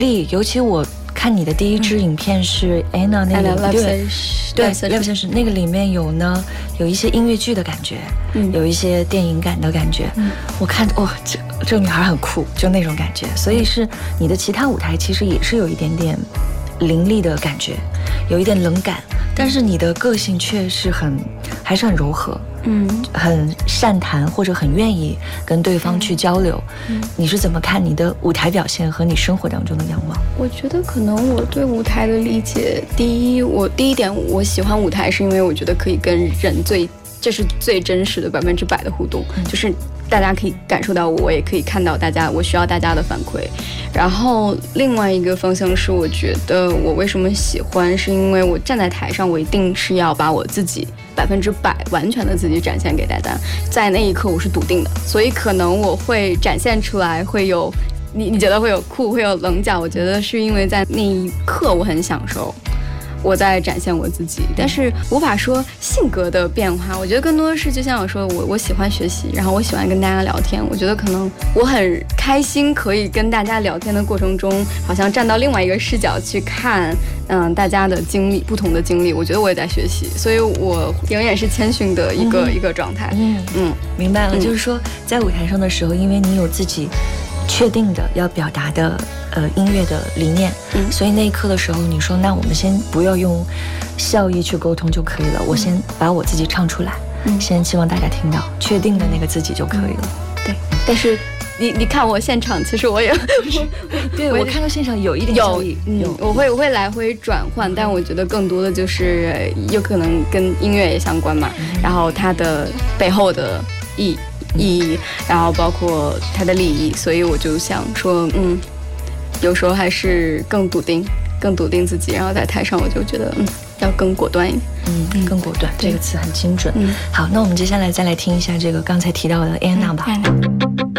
尤其我看你的第一支影片是 Anna 那个对 Live Session 那个里面有一些音乐剧的感觉，有一些电影感的感觉，我看这个女孩很酷，就那种感觉。所以是你的其他舞台其实也是有一点点凌厉的感觉，有一点冷感，但是你的个性却是还是很柔和，很善谈或者很愿意跟对方去交流。你是怎么看你的舞台表现和你生活当中的样貌？ 我觉得可能我对舞台的理解，第一点我喜欢舞台是因为我觉得可以跟人这是最真实的100%的互动，就是大家可以感受到我也可以看到大家，我需要大家的反馈。然后另外一个方向是，我觉得我为什么喜欢，是因为我站在台上，我一定是要把我自己100%完全的自己展现给大家，在那一刻我是笃定的，所以可能我会展现出来会有你觉得会有酷，会有棱角，我觉得是因为在那一刻我很享受我在展现我自己，但是无法说性格的变化。我觉得更多的是，就像我说，我喜欢学习，然后我喜欢跟大家聊天。我觉得可能我很开心，可以跟大家聊天的过程中，好像站到另外一个视角去看，大家的经历，不同的经历。我觉得我也在学习，所以我永远是谦逊的一个状态。 明白了，就是说在舞台上的时候，因为你有自己确定的要表达的音乐的理念，所以那一刻的时候你说那我们先不要用效益去沟通就可以了，我先把我自己唱出来，先希望大家听到确定的那个自己就可以了。 对，但是你看我现场，其实我也对，我看到现场有一点效益， 我会来回转换，但我觉得更多的就是有可能跟音乐也相关嘛，然后它的背后的意义，然后包括它的利益，所以我就想说，有时候还是更笃定自己，然后在台上我就觉得，要更果断一点。 更果断，这个词很精准。好，那我们接下来再来听一下这个刚才提到的 Anna 吧。